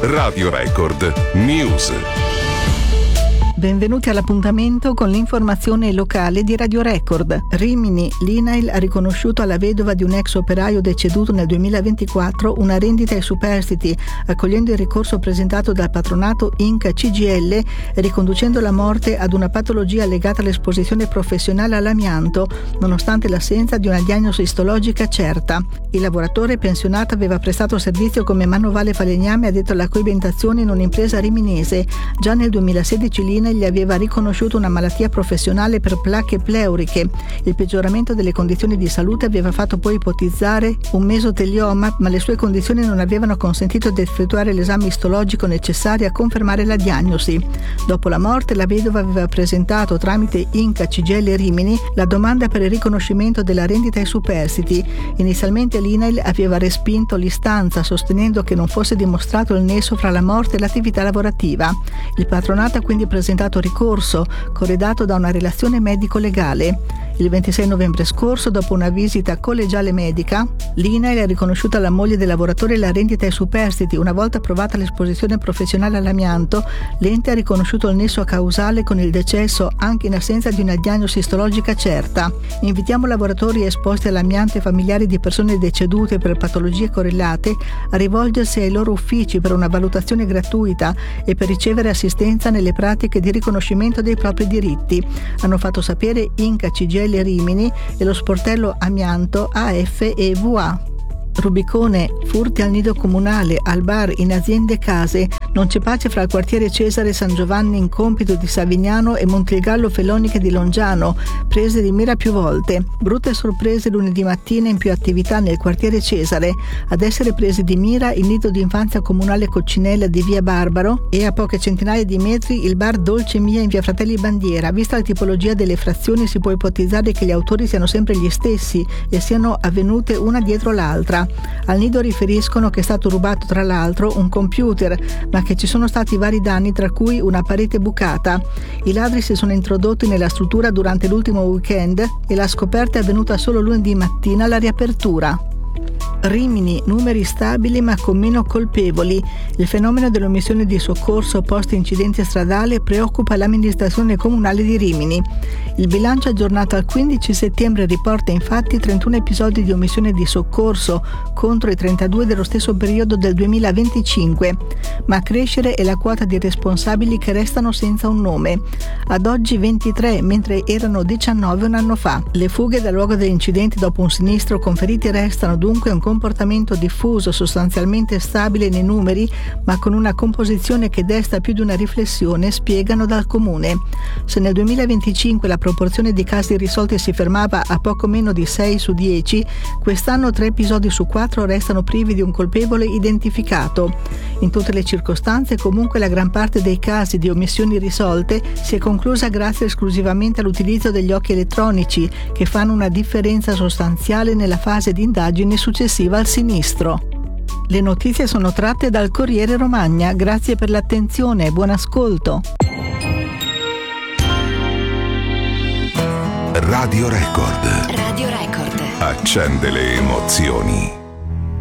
Radio Record News. Benvenuti all'appuntamento con l'informazione locale di Radio Record. Rimini, l'INAIL ha riconosciuto alla vedova di un ex operaio deceduto nel 2024 una rendita ai superstiti, accogliendo il ricorso presentato dal patronato Inca CGIL e riconducendo la morte ad una patologia legata all'esposizione professionale all'amianto, nonostante l'assenza di una diagnosi istologica certa. Il lavoratore pensionato aveva prestato servizio come manovale falegname addetto alla coibentazione in un'impresa riminese. Già nel 2016 l'INAIL gli aveva riconosciuto una malattia professionale per placche pleuriche. Il peggioramento delle condizioni di salute aveva fatto poi ipotizzare un mesotelioma, ma le sue condizioni non avevano consentito di effettuare l'esame istologico necessario a confermare la diagnosi. Dopo la morte, la vedova aveva presentato tramite Inca CGIL Rimini la domanda per il riconoscimento della rendita ai superstiti. Inizialmente l'INAIL aveva respinto l'istanza, sostenendo che non fosse dimostrato il nesso fra la morte e l'attività lavorativa. Il patronato ha quindi presentato ricorso, corredato da una relazione medico-legale. Il 26 novembre scorso, dopo una visita collegiale medica, l'INAIL ha riconosciuto alla moglie del lavoratore la rendita ai superstiti. Una volta approvata l'esposizione professionale all'amianto, l'ente ha riconosciuto il nesso causale con il decesso anche in assenza di una diagnosi istologica certa. Invitiamo lavoratori esposti all'amianto e familiari di persone decedute per patologie correlate a rivolgersi ai loro uffici per una valutazione gratuita e per ricevere assistenza nelle pratiche di riconoscimento dei propri diritti. Hanno fatto sapere Inca CGIL Rimini e lo sportello amianto AFEVA. Rubicone, furti al nido comunale, al bar, in aziende e case. Non c'è pace fra il quartiere Cesare San Giovanni in Compito di Savignano e Montegallo Feloniche di Longiano, prese di mira più volte. Brutte sorprese lunedì mattina in più attività nel quartiere Cesare. Ad essere presi di mira il nido di infanzia comunale Coccinella di via Barbaro e a poche centinaia di metri il bar Dolce Mia in via Fratelli Bandiera. Vista la tipologia delle frazioni si può ipotizzare che gli autori siano sempre gli stessi e siano avvenute una dietro l'altra. Al nido riferiscono che è stato rubato tra l'altro un computer, ma che ci sono stati vari danni, tra cui una parete bucata. I ladri si sono introdotti nella struttura durante l'ultimo weekend e la scoperta è avvenuta solo lunedì mattina alla riapertura. Rimini, numeri stabili ma con meno colpevoli. Il fenomeno dell'omissione di soccorso post incidente stradale preoccupa l'amministrazione comunale di Rimini. Il bilancio aggiornato al 15 settembre riporta infatti 31 episodi di omissione di soccorso contro i 32 dello stesso periodo del 2025, ma a crescere è la quota di responsabili che restano senza un nome. Ad oggi 23, mentre erano 19 un anno fa. Le fughe dal luogo degli incidenti dopo un sinistro con feriti restano dunque un comportamento diffuso, sostanzialmente stabile nei numeri, ma con una composizione che desta più di una riflessione, spiegano dal comune. Se nel 2025 la proporzione di casi risolti si fermava a poco meno di 6 su 10, quest'anno 3 episodi su 4 restano privi di un colpevole identificato. In tutte le circostanze, comunque, la gran parte dei casi di omissioni risolte si è conclusa grazie esclusivamente all'utilizzo degli occhi elettronici, che fanno una differenza sostanziale nella fase di indagine successiva al sinistro. Le notizie sono tratte dal Corriere Romagna. Grazie per l'attenzione e buon ascolto. Radio Record. Radio Record. Accende le emozioni.